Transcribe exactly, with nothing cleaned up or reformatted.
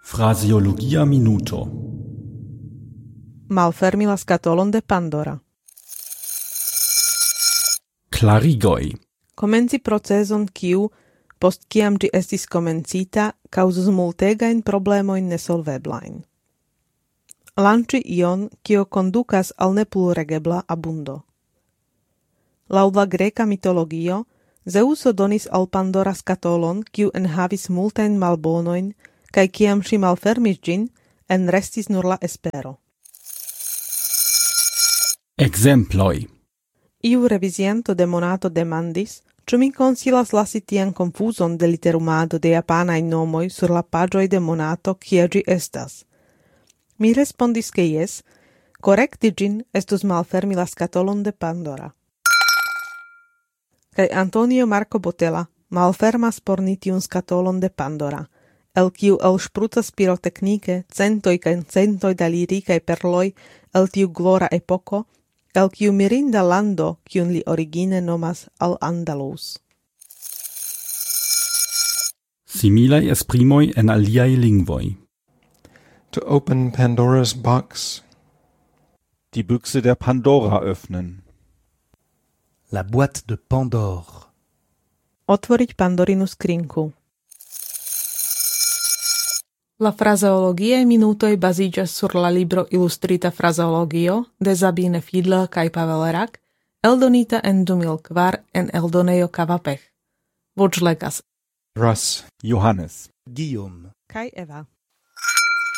Fraseologia minuto. Malfermi la skatolon de Pandora. Klarigoj. Komenci procezon kiu, post kiam ĝi estis komencita, kaŭzus multegajn problemojn nesolveblajn. Lanĉi ion, kio kondukas al nepluregebla abundo. Laŭ la greka mitologio, Zeuso donis al Pandora skatolon, kiu enhavis multajn malbonojn, kaj kiam ŝi malfermis ĝin, enrestis nur la espero. Ekzemploj. Iu revizianto de Monato demandis, ĉu mi konsilas lasi tian konfuzon de literumado de japanaj nomoj sur la paĝoj de Monato, kie ĝi estas. Mi respondis ke jes, korekti ĝin estus malfermi la skatolon de Pandora. Kaj Antonio Marco Botella malfermas por ni tiun skatolon de Pandora, el kiu elŝprucas piroteknike centoj kaj centoj da lirikaj perloj el tiu glora epoko, el kiu mirinda lando, kiun li origine nomas Al-Andalus. Similaj esprimoj en aliaj lingvoj. To open Pandora's box. Die Büchse der Pandora öffnen. La boîte de Pandore. Otvoriť Pandorinu skrinku. La fraseologiae minutoj baziĝas sur la libro Ilustrita fraseologio de Sabine Fiedler kaj Pavel Rak, eldonita en du mil kvar en eldonejo Kavapech. Voĉlegas Russ, Johannes, Guillaume. kaj Eva.